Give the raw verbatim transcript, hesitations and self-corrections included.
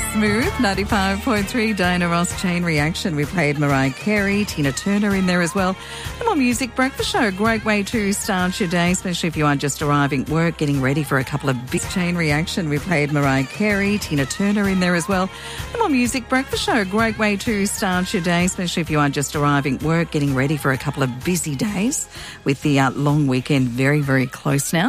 Smooth, ninety-five point three, Diana Ross, Chain Reaction. We played Mariah Carey, Tina Turner in there as well. The More Music Breakfast Show, great way to start your day, especially if you are just arriving at work, getting ready for a couple of big Chain Reaction. We played Mariah Carey, Tina Turner in there as well. The More Music Breakfast Show, great way to start your day, especially if you are just arriving at work, getting ready for a couple of busy days with the uh, long weekend very, very close now.